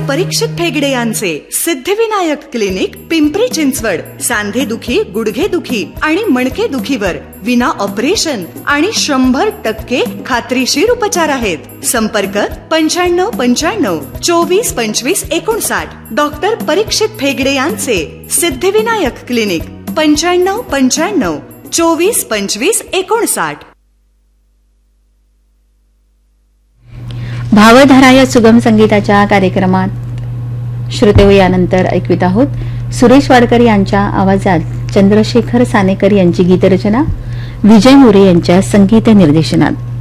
परीक्षित फेगडे यांचे सिद्धिविनायक क्लिनिक, पिंपरी चिंचवड. सांधेदुखी, गुडघेदुखी आणि मणकेदुखीवर विना ऑपरेशन आणि 100% खात्रीशीर उपचार आहेत. संपर्क 9595 24 25 59. डॉक्टर परीक्षित फेगडे यांचे सिद्धिविनायक क्लिनिक, 9595 24 25 59. भावधारा या सुगम संगीताच्या कार्यक्रमात श्रोतेहो यानंतर ऐकवित आहोत सुरेश वाडकर यांच्या आवाजात चंद्रशेखर सानेकर यांची गीतरचना, विजय मोरे यांच्या संगीत निर्देशनात.